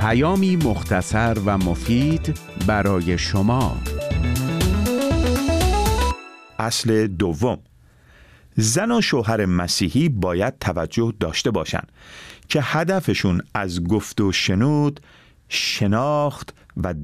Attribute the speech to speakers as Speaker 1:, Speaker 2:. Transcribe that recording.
Speaker 1: پیامی مختصر و مفید برای شما.
Speaker 2: اصل دوم: زن و شوهر مسیحی باید توجه داشته باشند که هدفشون از گفت و شنود، شناخت و